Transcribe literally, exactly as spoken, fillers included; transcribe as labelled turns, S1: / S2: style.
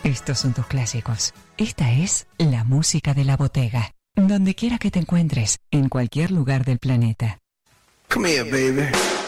S1: Estos son tus clásicos. Esta es la música de la botega. Donde quiera que te encuentres, en cualquier lugar del planeta.
S2: Come here, baby.